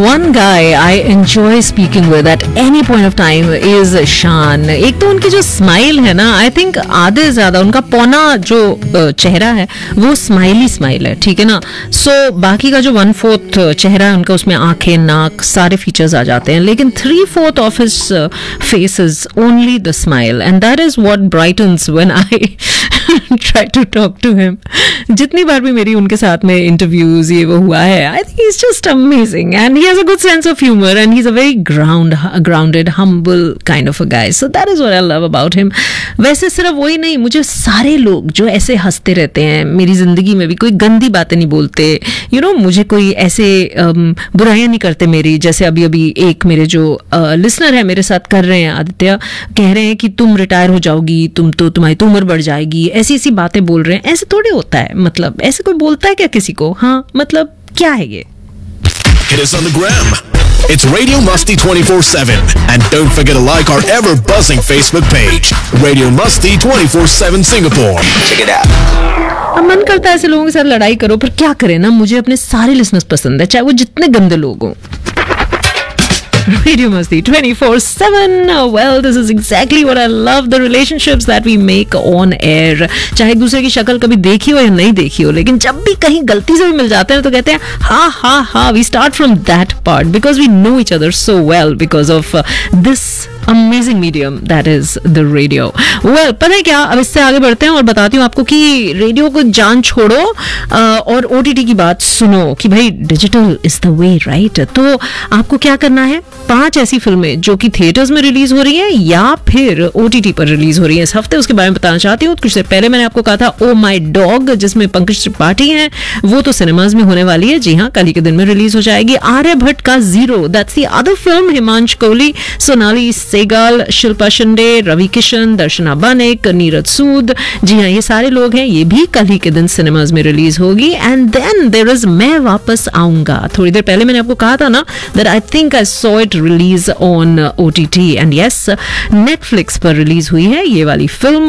one guy I enjoy speaking with at any point of time is Shan. एक तो उनकी जो smile है ना, आई थिंक आधे ज्यादा उनका पौना जो चेहरा है वो स्माइली स्माइल है, ठीक है ना. सो बाकी का जो 1/4 चेहरा है उनका, उसमें आंखें, नाक, सारे फीचर्स आ जाते हैं, लेकिन 3/4 of his face is only the smile, and that is what brightens when I try to talk to him. जितनी बार भी मेरी उनके साथ में इंटरव्यूज ये वो हुआ है, I think he's just amazing and he has a good sense of humor and he's a very grounded, humble kind of a guy. So that is what I love about him. वैसे सिर्फ वही नहीं, मुझे सारे लोग जो ऐसे हंसते रहते हैं मेरी जिंदगी में भी, कोई गंदी बातें नहीं बोलते, you know, मुझे कोई ऐसे बुराइयां नहीं करते मेरी, जैसे अभी एक मेरे जो लिसनर है मेरे साथ कर रहे हैं, आदित्य, कह रहे हैं कि तुम रिटायर हो जाओगी, तुम्हारी तो उम्र बढ़ जाएगी, ऐसी बातें बोल रहे हैं. ऐसे थोड़ी होता है, मतलब ऐसे कोई बोलता है क्या किसी को? हाँ, मतलब क्या है ये? Hit us on the gram. It's Radio Musty 24/7. And don't forget to like our ever buzzing Facebook page, Radio Musty 24/7 Singapore. Check it out. अब मन करता है ऐसे लोगों के साथ लड़ाई करो, पर क्या करें ना, मुझे अपने सारे लिसनर्स पसंद है, चाहे वो जितने गंदे लोग हों. Radio Masti 24/7. Well, this is exactly what I love, the relationships that we make on air. चाहे एक दूसरे की शक्ल कभी देखी हो या नहीं देखी हो, लेकिन जब भी कहीं गलती से भी मिल जाते हैं तो कहते हैं हा, we start from that part because we know each other so well because of this amazing medium that is the radio. Well, पता है क्या, अब इससे आगे बढ़ते हैं और बताती हूँ आपको कि रेडियो को जान छोड़ो और OTT की बात सुनो कि भाई digital is the way, right? तो आपको क्या करना है, 5 ऐसी फिल्में जो कि थिएटर्स में रिलीज हो रही हैं या फिर OTT पर रिलीज हो रही हैं इस हफ्ते, उसके बारे में बताना चाहती हूँ. कुछ देर पहले मैंने आपको कहा था ओ माई डॉग, जिसमें पंकज त्रिपाठी हैं, वो तो सिनेमाज में होने वाली है. जी हाँ, कल ही के दिन में रिलीज हो जाएगी. आर्यभट्ट का zero, that's the other film. Himansh Kohli, Sonali सेगाल, Shilpa Shinde, Ravi Kishan, दर्शना बानेक, नीरज सूद, जी हाँ, ये सारे लोग हैं. ये भी कल ही के दिन सिनेमाज में रिलीज होगी. एंड देन देयर इज मैं वापस आऊंगा. थोड़ी देर पहले मैंने आपको कहा था ना that I think I saw it release on OTT, and yes, Netflix पर रिलीज हुई है ये वाली फिल्म